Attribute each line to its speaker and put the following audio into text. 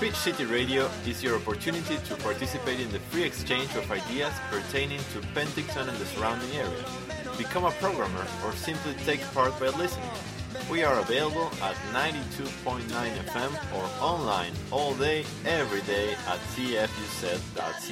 Speaker 1: Speech City Radio is your opportunity to participate in the free exchange of ideas pertaining to Penticton and the surrounding area. Become a programmer or simply take part by listening. We are available at 92.9 FM or online all day, every day at tfuz.ca.